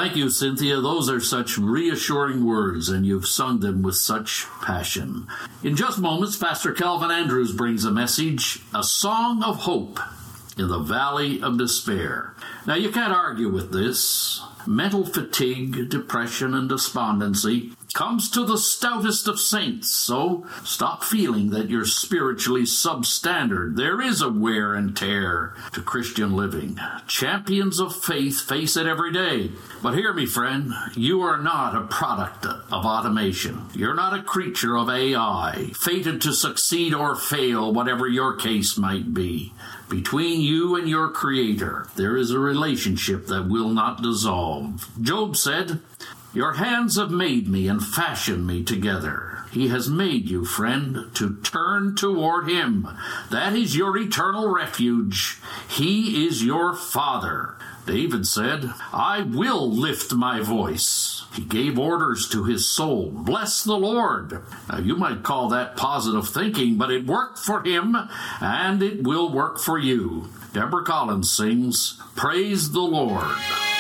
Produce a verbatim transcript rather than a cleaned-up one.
Thank you, Cynthia. Those are such reassuring words, and you've sung them with such passion. In just moments, Pastor Calvin Andrews brings a message, a song of hope in the valley of despair. Now, you can't argue with this. Mental fatigue, depression, and despondency comes to the stoutest of saints, so stop feeling that you're spiritually substandard. There is a wear and tear to Christian living. Champions of faith face it every day. But hear me, friend, you are not a product of automation. You're not a creature of A I, fated to succeed or fail, whatever your case might be. Between you and your Creator, there is a relationship that will not dissolve. Job said, "Your hands have made me and fashioned me together." He has made you, friend, to turn toward Him. That is your eternal refuge. He is your Father. David said, "I will lift my voice." He gave orders to his soul. Bless the Lord. Now, you might call that positive thinking, but it worked for him, and it will work for you. Deborah Collins sings, "Praise the Lord."